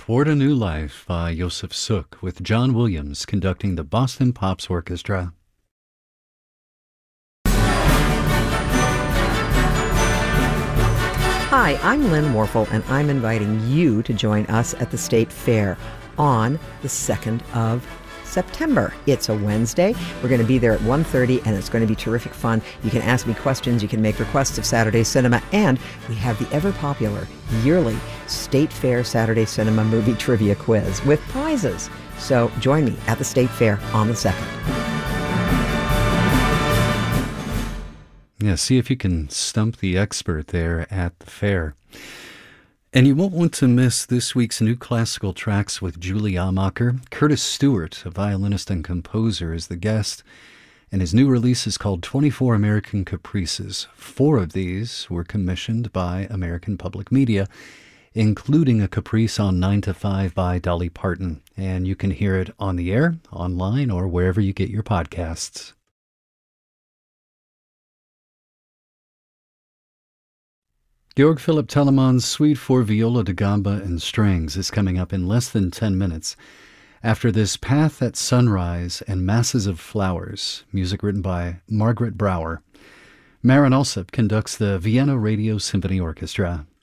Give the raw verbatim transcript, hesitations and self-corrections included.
Toward a New Life by Joseph Suk, with John Williams conducting the Boston Pops Orchestra. Hi, I'm Lynn Warfel, and I'm inviting you to join us at the State Fair on the second of September. It's a Wednesday. We're going to be there at one thirty, and it's going to be terrific fun. You can ask me questions, you can make requests of Saturday Cinema, and we have the ever-popular yearly State Fair Saturday Cinema Movie Trivia Quiz with prizes. So join me at the State Fair on the second. Yeah, see if you can stump the expert there at the fair. And you won't want to miss this week's New Classical Tracks with Julie Amacher. Curtis Stewart, a violinist and composer, is the guest, and his new release is called twenty-four American Caprices. Four of these were commissioned by American Public Media, including a caprice on nine to five by Dolly Parton. And you can hear it on the air, online, or wherever you get your podcasts. Georg Philipp Telemann's Suite for Viola da Gamba and Strings is coming up in less than ten minutes. After this, Path at Sunrise and Masses of Flowers, music written by Margaret Brower. Marin Alsop conducts the Vienna Radio Symphony Orchestra.